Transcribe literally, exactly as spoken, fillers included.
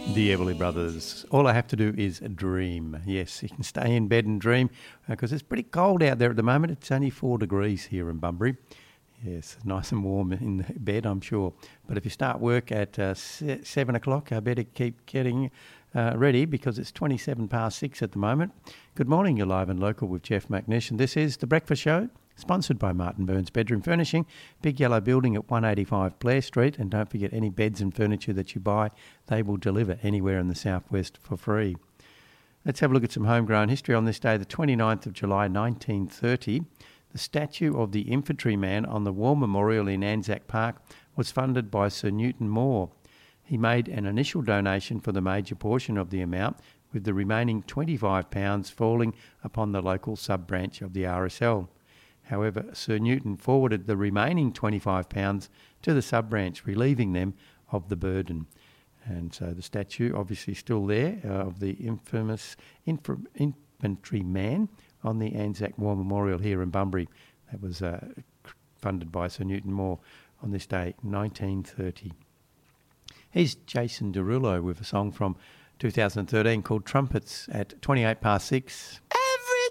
The Everly Brothers. All I have to do is dream. Yes, you can stay in bed and dream because uh, it's pretty cold out there at the moment. It's only four degrees here in Bunbury. Yes, nice and warm in the bed, I'm sure. But if you start work at uh, seven o'clock, I better keep getting uh, ready because it's twenty-seven past six at the moment. Good morning, you're live and local with Jeff McNish, and this is The Breakfast Show, sponsored by Martin Burns Bedroom Furnishing, big yellow building at one eighty-five Blair Street. And don't forget, any beds and furniture that you buy, they will deliver anywhere in the southwest for free. Let's have a look at some homegrown history on this day, the twenty-ninth of July nineteen thirty. The statue of the infantryman on the War Memorial in Anzac Park was funded by Sir Newton Moore. He made an initial donation for the major portion of the amount, with the remaining twenty-five pounds falling upon the local sub-branch of the R S L. However, Sir Newton forwarded the remaining twenty-five pounds to the sub-branch, relieving them of the burden. And so the statue obviously still there uh, of the infamous inf- infantryman on the Anzac War Memorial here in Bunbury. That was uh, funded by Sir Newton Moore on this day, nineteen thirty. Here's Jason Derulo with a song from two thousand thirteen called Trumpets at twenty-eight past six.